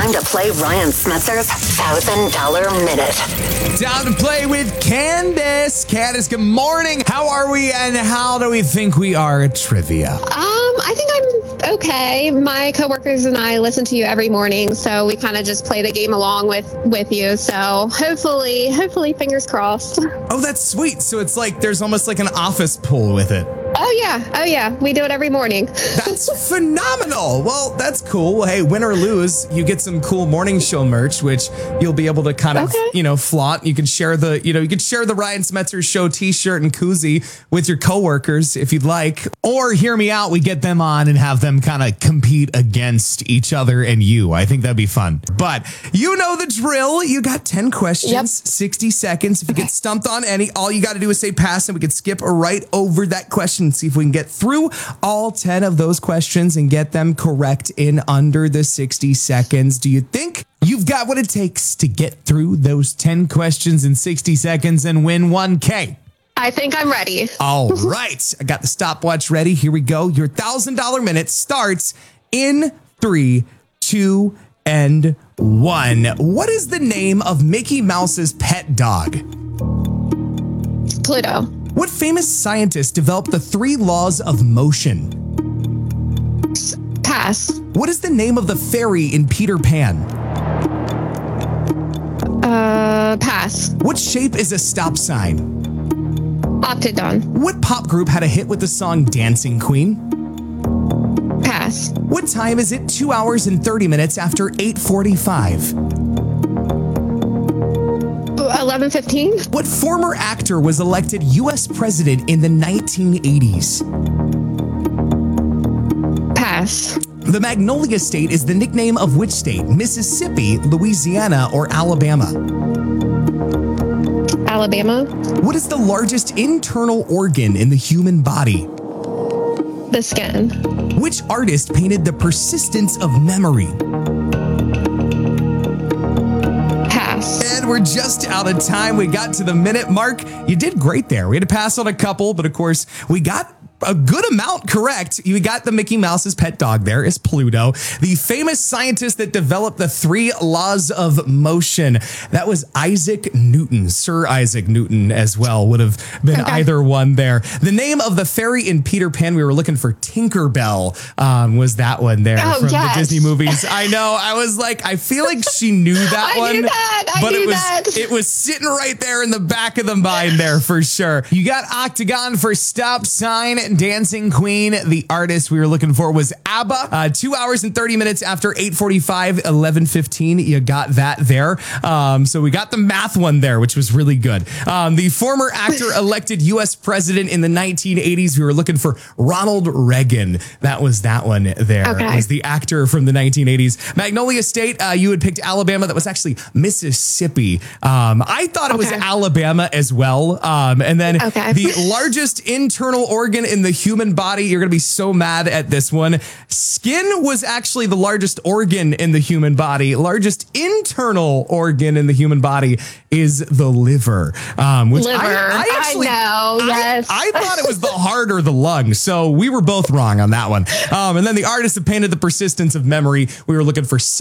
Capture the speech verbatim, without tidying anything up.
time to play Ryan Smetzer's one thousand dollar Minute. Time to play with Candace. Candace, good morning. How are we and how do we think we are at trivia? Um, I think I'm okay. My coworkers and I listen to you every morning, so we kind of just play the game along with, with you. So hopefully, hopefully, fingers crossed. Oh, that's sweet. So it's like there's almost like an office pool with it. Oh, yeah. Oh, yeah. We do it every morning. That's phenomenal. Well, that's cool. Well, hey, win or lose, you get some cool morning show merch, which you'll be able to kind of, Okay. you know, flaunt. You can share the, you know, you can share the Ryan Smetzer Show t-shirt and koozie with your coworkers if you'd like. Or hear me out, we get them on and have them kind of compete against each other and you. I think that'd be fun. But you know the drill. You got ten questions, Yep. sixty seconds. If you get stumped on any, all you got to do is say pass and we can skip right over that question and see if we can get through all ten of those questions and get them correct in under the sixty seconds. Do you think you've got what it takes to get through those ten questions in sixty seconds and win one K? I think I'm ready. All right. I got the stopwatch ready. Here we go. Your one thousand dollar minute starts in three, two, and one. What is the name of Mickey Mouse's pet dog? Pluto. What famous scientist developed the three laws of motion? Pass. What is the name of the fairy in Peter Pan? Uh, pass. What shape is a stop sign? Octagon. What pop group had a hit with the song Dancing Queen? Pass. What time is it two hours and thirty minutes after eight forty-five? eleven fifteen. What former actor was elected U S president in the nineteen eighties? Pass. The Magnolia State is the nickname of which state? Mississippi, Louisiana, or Alabama? Alabama. What is the largest internal organ in the human body? The skin. Which artist painted The Persistence of Memory? Pass. And we're just out of time. We got to the minute mark. You did great there. We had to pass on a couple, but of course, we got a good amount correct. You got the Mickey Mouse's pet dog there is Pluto, the famous scientist that developed the three laws of motion. That was Isaac Newton. Sir Isaac Newton as well would have been Okay. either one there. The name of the fairy in Peter Pan, we were looking for Tinkerbell, um, was that one there Oh, from yes. the Disney movies. I know. I was like, I feel like she knew that I one. knew that. I but knew it was that. it was sitting right there in the back of the mind there for sure. You got Octagon for stop sign. Dancing Queen. The artist we were looking for was ABBA. Uh, two hours and thirty minutes after eight forty-five, eleven fifteen. You got that there. Um, so we got the math one there, which was really good. Um, the former actor elected U S president in the nineteen eighties. We were looking for Ronald Reagan. That was that one there. Okay. It was the actor from the nineteen eighties. Magnolia State, uh, you had picked Alabama. That was actually Mississippi. Um, I thought it was Okay. Alabama as well. Um, and then Okay. the largest internal organ in the human body. You're going to be so mad at this one. Skin was actually the largest organ in the human body. Largest internal organ in the human body is the liver. Um, which Liver. I, I actually, I know, yes. I, I thought it was the heart or the lung. So we were both wrong on that one. Um, and then the artist that painted The Persistence of Memory, we were looking for